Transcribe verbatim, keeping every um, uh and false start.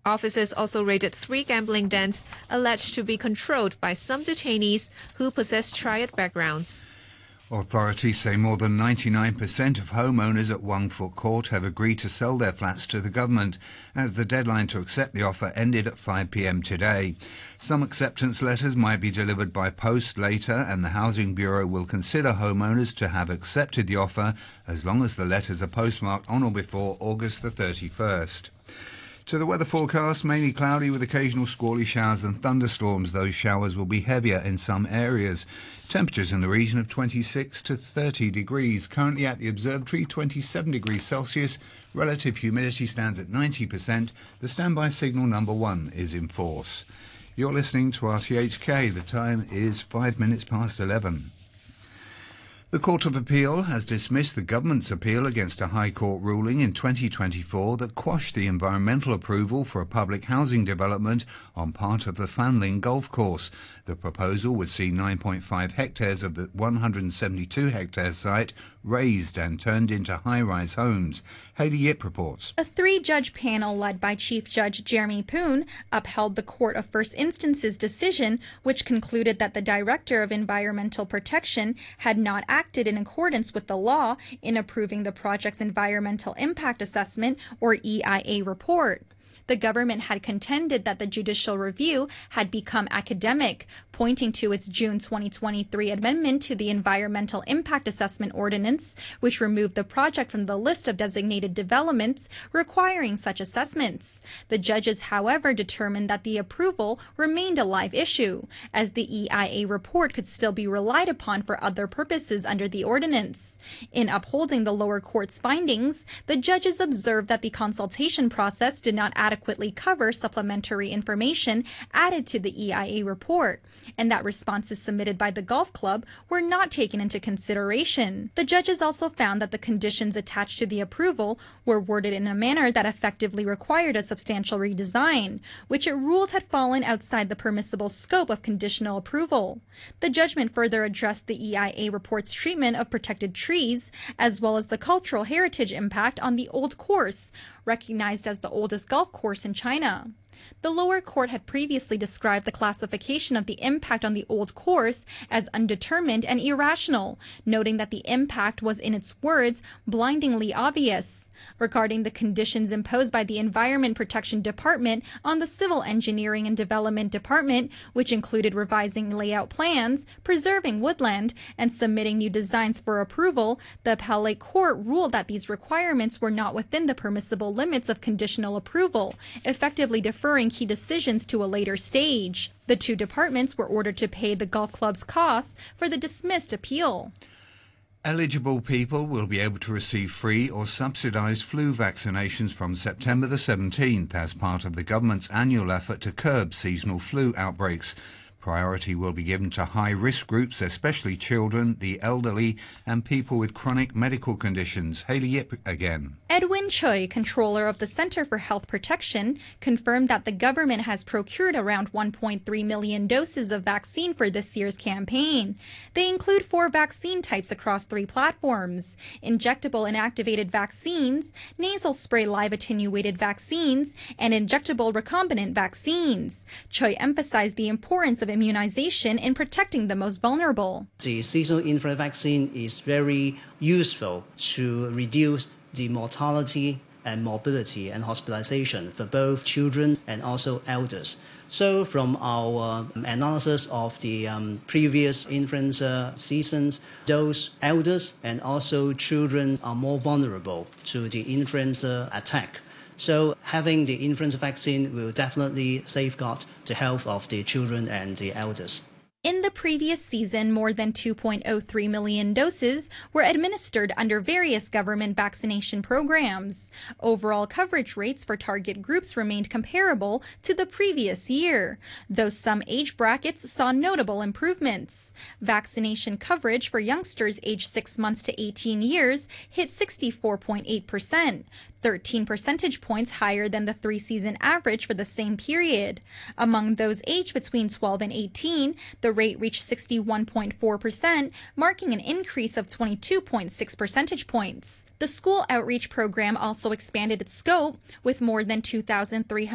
Officers also raided three gambling dens alleged to be controlled by some detainees who possess triad backgrounds. Authorities say more than ninety-nine percent of homeowners at Wangfuk Court have agreed to sell their flats to the government, as the deadline to accept the offer ended at five p m today. Some acceptance letters might be delivered by post later, and the Housing Bureau will consider homeowners to have accepted the offer as long as the letters are postmarked on or before August the thirty-first. To the weather forecast, mainly cloudy with occasional squally showers and thunderstorms. Those showers will be heavier in some areas. Temperatures in the region of twenty-six to thirty degrees. Currently at the observatory, twenty-seven degrees Celsius. Relative humidity stands at ninety percent. The standby signal number one is in force. You're listening to R T H K. The time is five minutes past eleven. The Court of Appeal has dismissed the government's appeal against a High Court ruling in twenty twenty-four that quashed the environmental approval for a public housing development on part of the Fanling Golf Course. The proposal would see nine point five hectares of the one hundred seventy-two hectare site razed and turned into high-rise homes. Hayley Yip reports. A three-judge panel led by Chief Judge Jeremy Poon upheld the Court of First Instance's decision, which concluded that the Director of Environmental Protection had not acted in accordance with the law in approving the project's Environmental Impact Assessment, or E I A, report. The government had contended that the judicial review had become academic, pointing to its June twenty twenty-three amendment to the Environmental Impact Assessment Ordinance, which removed the project from the list of designated developments requiring such assessments. The judges, however, determined that the approval remained a live issue, as the E I A report could still be relied upon for other purposes under the ordinance. In upholding the lower court's findings, the judges observed that the consultation process did not adequately adequately cover supplementary information added to the E I A report, and that responses submitted by the golf club were not taken into consideration. The judges also found that the conditions attached to the approval were worded in a manner that effectively required a substantial redesign, which it ruled had fallen outside the permissible scope of conditional approval. The judgment further addressed the E I A report's treatment of protected trees, as well as the cultural heritage impact on the old course, recognized as the oldest golf course in China. The lower court had previously described the classification of the impact on the old course as undetermined and irrational, noting that the impact was, in its words, blindingly obvious. Regarding the conditions imposed by the Environment Protection Department on the Civil Engineering and Development Department, which included revising layout plans, preserving woodland, and submitting new designs for approval, the appellate court ruled that these requirements were not within the permissible limits of conditional approval, effectively deferring key decisions to a later stage. The two departments were ordered to pay the golf club's costs for the dismissed appeal. Eligible people will be able to receive free or subsidised flu vaccinations from September the seventeenth as part of the government's annual effort to curb seasonal flu outbreaks. Priority will be given to high-risk groups, especially children, the elderly, and people with chronic medical conditions. Hayley Yip again. Edwin Choi, controller of the Center for Health Protection, confirmed that the government has procured around one point three million doses of vaccine for this year's campaign. They include four vaccine types across three platforms: injectable inactivated vaccines, nasal spray live attenuated vaccines, and injectable recombinant vaccines. Choi emphasized the importance of immunization in protecting the most vulnerable. The seasonal influenza vaccine is very useful to reduce the mortality and morbidity and hospitalization for both children and also elders. So from our um, analysis of the um, previous influenza seasons, those elders and also children are more vulnerable to the influenza attack. So having the influenza vaccine will definitely safeguard the health of the children and the elders. In the previous season, more than two point oh three million doses were administered under various government vaccination programs. Overall coverage rates for target groups remained comparable to the previous year, though some age brackets saw notable improvements. Vaccination coverage for youngsters aged six months to eighteen years hit sixty-four point eight percent, thirteen percentage points higher than the three-season average for the same period. Among those aged between twelve and eighteen, the rate reached sixty-one point four percent, marking an increase of twenty-two point six percentage points. The school outreach program also expanded its scope, with more than two thousand three hundred